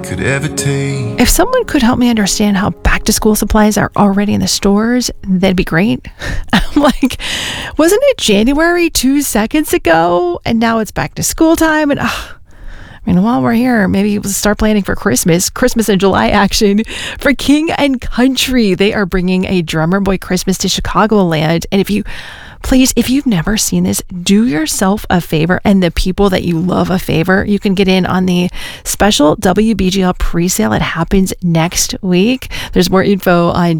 could ever take. If someone could help me understand how back-to-school supplies are already in the stores, that'd be great. I'm like, wasn't it January 2 seconds ago? And now it's back to school time. And while we're here, maybe we'll start planning for Christmas in July action for King and Country. They are bringing a Drummer Boy Christmas to Chicagoland. And if you've never seen this, do yourself a favor and the people that you love a favor. You can get in on the special WBGL pre-sale. It happens next week. There's more info on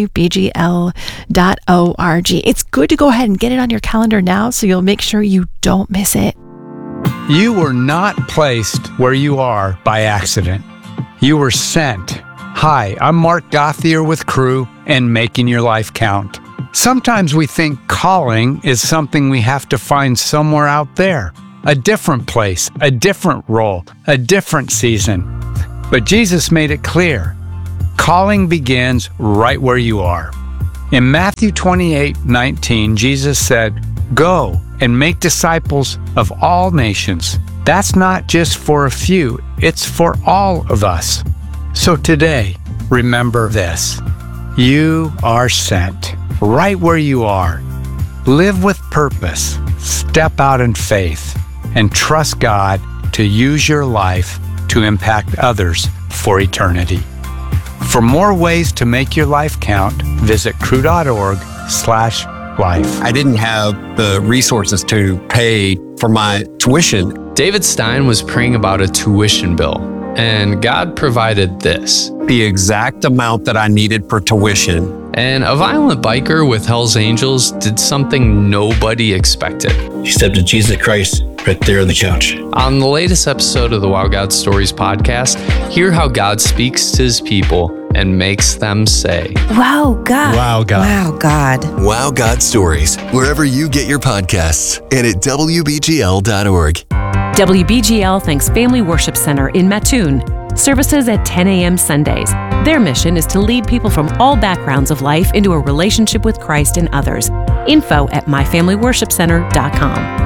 WBGL.org. It's good to go ahead and get it on your calendar now so you'll make sure you don't miss it. You were not placed where you are by accident. You were sent. Hi, I'm Mark Gothier with Crew and Making Your Life Count. Sometimes we think calling is something we have to find somewhere out there, a different place, a different role, a different season. But Jesus made it clear. Calling begins right where you are. In Matthew 28:19, Jesus said, "Go and make disciples of all nations." That's not just for a few, it's for all of us. So today, remember this. You are sent right where you are. Live with purpose, step out in faith, and trust God to use your life to impact others for eternity. For more ways to make your life count, visit crew.org/life. I didn't have the resources to pay for my tuition. David Stein was praying about a tuition bill, and God provided this. The exact amount that I needed for tuition. And a violent biker with Hell's Angels did something nobody expected. He accepted Jesus Christ right there on the couch. On the latest episode of the Wow God Stories podcast, hear how God speaks to his people and makes them say, Wow, God. Wow, God. Wow, God. Wow God Stories, wherever you get your podcasts and at WBGL.org. WBGL thanks Family Worship Center in Mattoon. Services at 10 a.m. Sundays. Their mission is to lead people from all backgrounds of life into a relationship with Christ and others. Info at myfamilyworshipcenter.com.